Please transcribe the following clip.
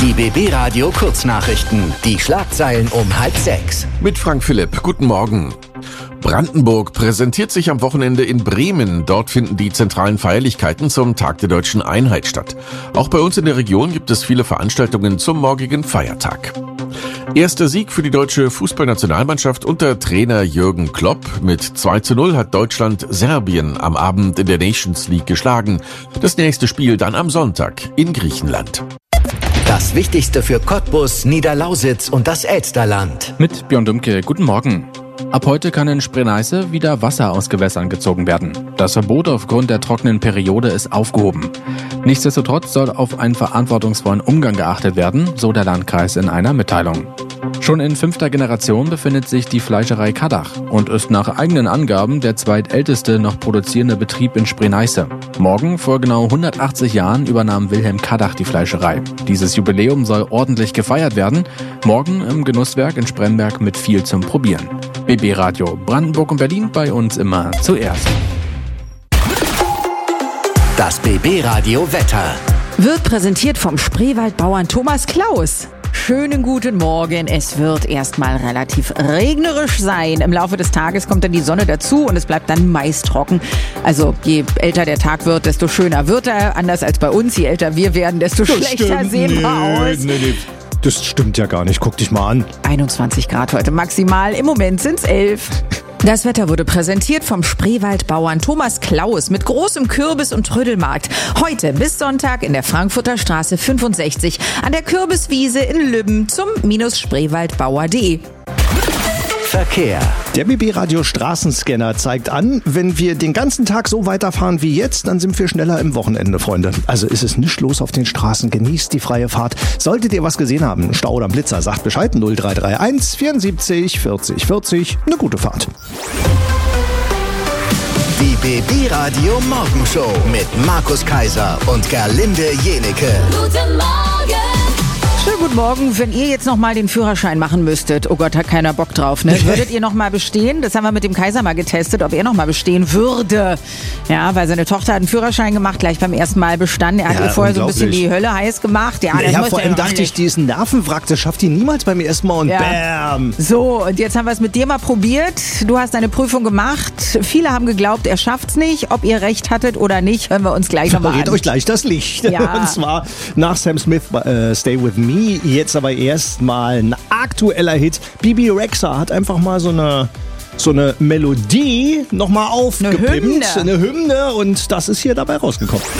Die BB Radio Kurznachrichten. Die Schlagzeilen um 5:30. Mit Frank Philipp. Guten Morgen. Brandenburg präsentiert sich am Wochenende in Bremen. Dort finden die zentralen Feierlichkeiten zum Tag der Deutschen Einheit statt. Auch bei uns in der Region gibt es viele Veranstaltungen zum morgigen Feiertag. Erster Sieg für die deutsche Fußballnationalmannschaft unter Trainer Jürgen Klopp. Mit 2:0 hat Deutschland Serbien am Abend in der Nations League geschlagen. Das nächste Spiel dann am Sonntag in Griechenland. Das Wichtigste für Cottbus, Niederlausitz und das Elsterland. Mit Björn Dümke, guten Morgen. Ab heute kann in Spree-Neiße wieder Wasser aus Gewässern gezogen werden. Das Verbot aufgrund der trockenen Periode ist aufgehoben. Nichtsdestotrotz soll auf einen verantwortungsvollen Umgang geachtet werden, so der Landkreis in einer Mitteilung. Schon in 5. Generation befindet sich die Fleischerei Kaddach und ist nach eigenen Angaben der zweitälteste noch produzierende Betrieb in Spree-Neiße. Morgen, vor genau 180 Jahren, übernahm Wilhelm Kaddach die Fleischerei. Dieses Jubiläum soll ordentlich gefeiert werden. Morgen im Genusswerk in Spremberg mit viel zum Probieren. BB Radio Brandenburg und Berlin, bei uns immer zuerst. Das BB Radio Wetter wird präsentiert vom Spreewaldbauern Thomas Klaus. Schönen guten Morgen. Es wird erstmal relativ regnerisch sein. Im Laufe des Tages kommt dann die Sonne dazu und es bleibt dann meist trocken. Also je älter der Tag wird, desto schöner wird er. Anders als bei uns, je älter wir werden, desto schlechter sehen wir aus. Nee. Das stimmt ja gar nicht. Guck dich mal an. 21 Grad heute maximal. Im Moment sind's 11. Das Wetter wurde präsentiert vom Spreewaldbauern Thomas Klaus mit großem Kürbis- und Trödelmarkt. Heute bis Sonntag in der Frankfurter Straße 65 an der Kürbiswiese in Lübben zum -spreewaldbauer.de. Verkehr. Der BB Radio Straßenscanner zeigt an, wenn wir den ganzen Tag so weiterfahren wie jetzt, dann sind wir schneller im Wochenende, Freunde. Also ist es nicht los auf den Straßen, genießt die freie Fahrt. Solltet ihr was gesehen haben, Stau oder Blitzer, sagt Bescheid, 0331 74 40 40, eine gute Fahrt. Die BB Radio Morgenshow mit Markus Kaiser und Gerlinde Jenecke. Guten Morgen! Schönen guten Morgen. Wenn ihr jetzt nochmal den Führerschein machen müsstet, oh Gott, hat keiner Bock drauf, ne? Würdet ihr nochmal bestehen? Das haben wir mit dem Kaiser mal getestet, ob er nochmal bestehen würde. Ja, weil seine Tochter hat einen Führerschein gemacht, gleich beim ersten Mal bestanden. Er hat ihr vorher so ein bisschen die Hölle heiß gemacht. Ja, vor allem dachte ich, diesen Nervenwrack, das schafft die niemals beim ersten Mal und bam. So, und jetzt haben wir es mit dir mal probiert. Du hast deine Prüfung gemacht. Viele haben geglaubt, er schafft's nicht. Ob ihr recht hattet oder nicht, hören wir uns gleich nochmal an. Verrät euch gleich das Licht. Ja. Und zwar nach Sam Smith, Stay With Me. Jetzt aber erstmal ein aktueller Hit. Bibi Rexha hat einfach mal so eine Melodie nochmal aufgepimpt. Eine Hymne. Und das ist hier dabei rausgekommen.